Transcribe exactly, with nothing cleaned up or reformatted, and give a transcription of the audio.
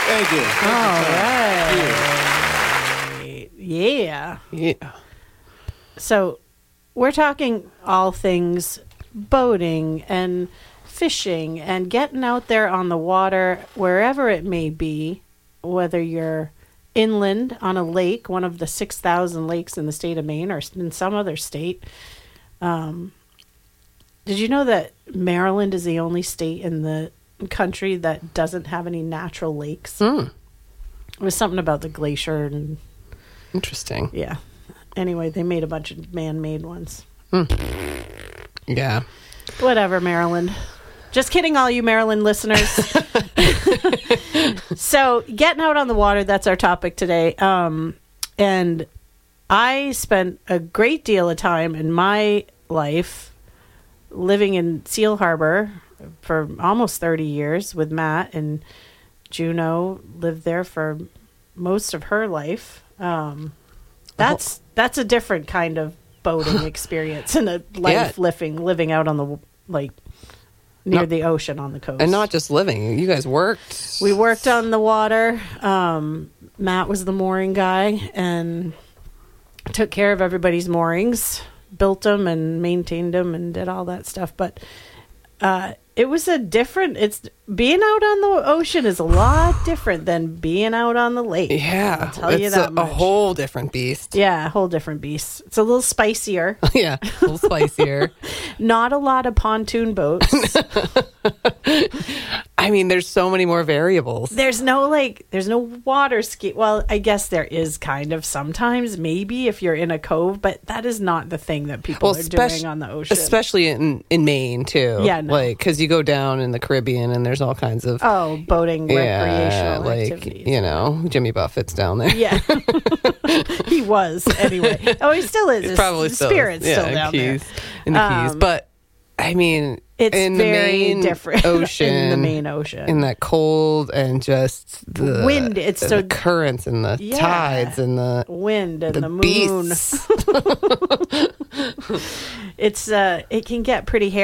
Thank you. All Thank right. Yeah. Yeah. So we're talking all things boating and fishing and getting out there on the water, wherever it may be, whether you're inland on a lake, one of the six thousand lakes in the state of Maine or in some other state. Um, did you know that Maryland is the only state in the country that doesn't have any natural lakes? Mm. It was something about the glacier and Interesting. yeah. Anyway, they made a bunch of man-made ones. Yeah. Whatever, Maryland. Just kidding, all you Maryland listeners. So, getting out on the water, that's our topic today. Um, and I spent a great deal of time in my life living in Seal Harbor for almost thirty years with Matt, and Juno lived there for most of her life. Um, that's that's a different kind of boating experience and a life Yeah. living living out on the like near Not- the ocean on the coast. And not just living. You guys worked. We worked on the water. Um, Matt was the mooring guy and took care of everybody's moorings, built them and maintained them and did all that stuff. But uh, it was a different, it's being out on the ocean is a lot different than being out on the lake. Yeah. I'll tell it's you that a, a much. whole different beast. Yeah, a whole different beast. It's a little spicier. Yeah. A little spicier. Not a lot of pontoon boats. I mean, there's so many more variables. There's no like, there's no water ski. Well, I guess there is kind of sometimes, maybe if you're in a cove, but that is not the thing that people Well, are spec- doing on the ocean. Especially in, in Maine, too. Yeah, no. Like, because you go down in the Caribbean and there's all kinds of. Oh, boating, yeah, recreational like, activities. you know, Jimmy Buffett's down there. Yeah. He was, anyway. Oh, he still is. It's His probably still. spirit's yeah, still down Keys, there. In the Keys. Um, But, I mean, It's in very the main different ocean. in the main ocean. In that cold and just the Wind, it's the so- currents and the Yeah. tides and the Wind and the, the, moon. beasts. It's uh, it can get pretty hairy.